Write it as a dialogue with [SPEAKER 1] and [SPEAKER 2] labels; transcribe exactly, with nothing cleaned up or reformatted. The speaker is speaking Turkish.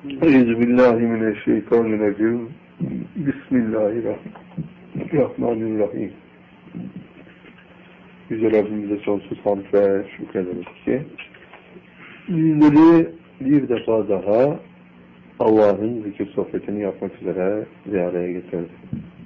[SPEAKER 1] Euzubillahimineşşeytanirracim. Bismillahirrahmanirrahim. Yüce Rabbimize sonsuz hamd ve şükrederiz ki bizleri bir defa daha Allah'ın zikir sohbetini yapmak üzere bir araya getirdi.